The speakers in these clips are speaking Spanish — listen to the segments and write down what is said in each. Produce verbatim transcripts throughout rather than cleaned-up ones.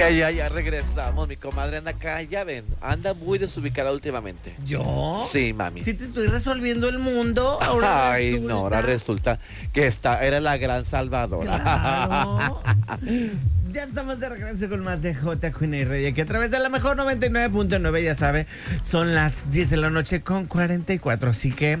Que ya, ya regresamos. Mi comadre anda acá, ya ven, anda muy desubicada últimamente. ¿Yo? Sí, mami. Si te estoy resolviendo el mundo. Ahora Ay, resulta... no, ahora resulta que esta era la gran salvadora. Claro. Ya estamos de regreso con más de J. Queen y Rey, que a través de la mejor noventa y nueve punto nueve, ya sabe, son las diez de la noche con cuarenta y cuatro, así que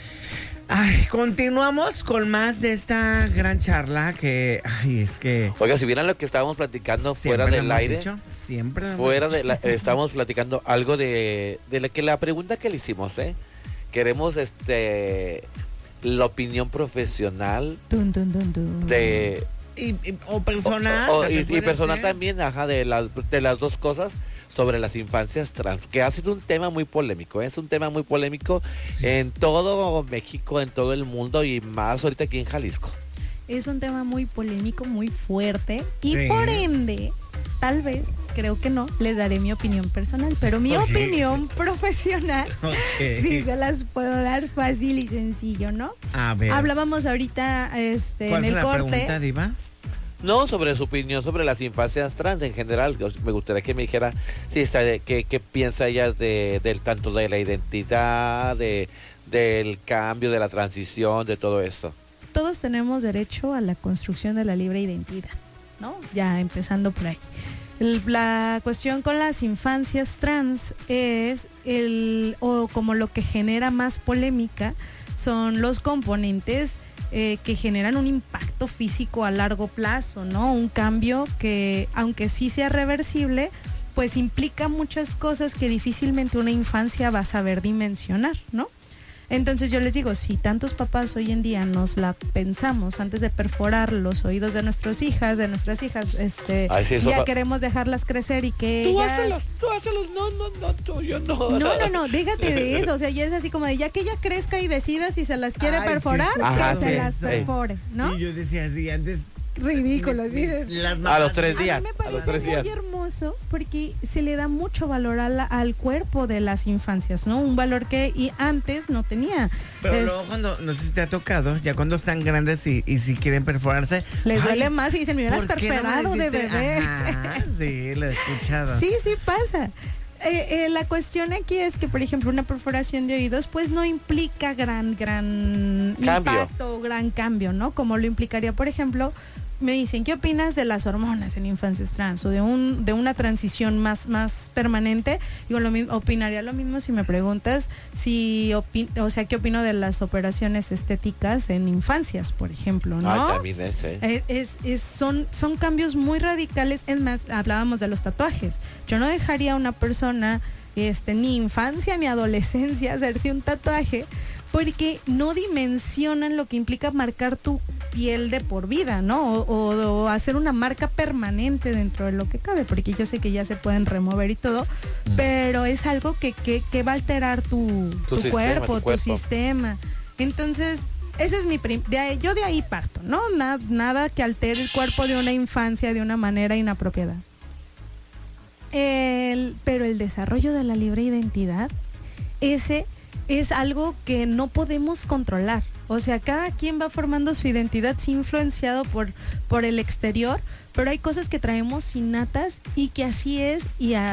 ay, continuamos con más de esta gran charla que, ay, es que... Oiga, si vieran lo que estábamos platicando fuera siempre del lo hemos aire, dicho, siempre lo fuera hemos de la, dicho. estábamos platicando algo de, de la que la pregunta que le hicimos, ¿eh? Queremos, este, la opinión profesional Dun, dun, dun, dun. de... Y, y- o personal. O- o- también y, y puede personal ser. también, ajá, de las, de las dos cosas sobre las infancias trans, que ha sido un tema muy polémico, ¿eh? Es un tema muy polémico Sí. en todo México, en todo el mundo y más ahorita aquí en Jalisco. Es un tema muy polémico, muy fuerte y Sí. por ende, tal vez, creo que no, les daré mi opinión personal, pero mi Ok. opinión profesional Ok. sí se las puedo dar fácil y sencillo, ¿no? A ver. Hablábamos ahorita este, ¿Cuál en fue el la corte. pregunta, Diva? No, sobre su opinión sobre las infancias trans en general. Yo- Me gustaría que me dijera si está de- qué, qué piensa ella de, del tanto de la identidad, de, del cambio, de la transición, de todo eso. Todos tenemos derecho a la construcción de la libre identidad, ¿no? Ya empezando por ahí. El- la cuestión con las infancias trans es el, o como lo que genera más polémica, son los componentes eh, que generan un impacto físico a largo plazo, ¿no? Un cambio que, aunque sí sea reversible, pues implica muchas cosas que difícilmente una infancia va a saber dimensionar, ¿no? Entonces yo les digo, si tantos papás hoy en día nos la pensamos antes de perforar los oídos de nuestras hijas, de nuestras hijas, este, Ay, sí, eso ya va- queremos dejarlas crecer y que Tú ellas... hácelos, tú hácelos, no, no, no, tú, yo no. No, no, no, déjate de eso, o sea, ya es así como de ya que ella crezca y decida si se las quiere Ay, sí, perforar, he que escuchado se las eso. perfore, ¿no? Y yo decía así antes. Ridículos, dices. Las A los tres A mí días, me a los parece tres días. muy hermoso porque se le da mucho valor a la- al cuerpo de las infancias, ¿no? Un valor que y antes no tenía. Pero Es- luego cuando, no sé si te ha tocado, ya cuando están grandes y, y si quieren perforarse. les ay, duele más y dicen, me hubieras ¿por qué no me perforado de dijiste? bebé. Ajá, sí, lo he escuchado. Sí, sí pasa. Eh, eh, la cuestión aquí es que, por ejemplo, una perforación de oídos, pues no implica gran, gran Cambio. impacto o gran cambio, ¿no? Como lo implicaría, por ejemplo, me dicen, ¿qué opinas de las hormonas en infancias trans o de un de una transición más más permanente? Digo, lo mismo, opinaría lo mismo si me preguntas si opi- o sea, ¿qué opino de las operaciones estéticas en infancias, por ejemplo, ¿no? Ay, también ese. Eh, Es, es- son, son cambios muy radicales. Es más, hablábamos de los tatuajes. Yo no dejaría a una persona, este, ni infancia ni adolescencia, hacerse un tatuaje porque no dimensionan lo que implica marcar tu piel de por vida, ¿no? O, o- o hacer una marca permanente dentro de lo que cabe, porque yo sé que ya se pueden remover y todo, pero es algo que, que, que va a alterar tu, Tu tu sistema, cuerpo, tu tu cuerpo. sistema. Entonces, ese es mi prim de ahí- yo de ahí parto, ¿no? Na- nada que altere el cuerpo de una infancia de una manera inapropiada. El, pero el desarrollo de la libre identidad, ese es algo que no podemos controlar. O sea, cada quien va formando su identidad, sí, influenciado por, por el exterior, pero hay cosas que traemos innatas y que así es y a